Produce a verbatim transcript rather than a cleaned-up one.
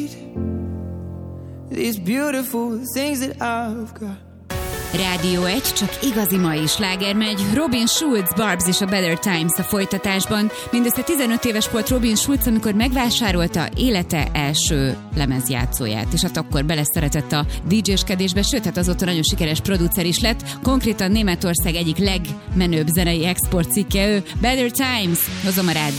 These beautiful things that I've got. Rádió egy, csak igazi mai sláger megy. Robin Schulz, Barbs és a Better Times a folytatásban. Mindössze tizenöt éves volt Robin Schulz, amikor megvásárolta élete első lemezjátszóját, és hát akkor beleszeretett a dé dzséskedésbe, sőt, hát azóta nagyon sikeres producer is lett. Konkrétan Németország egyik legmenőbb zenei exportcikke ő. Better Times, hozom a rádió.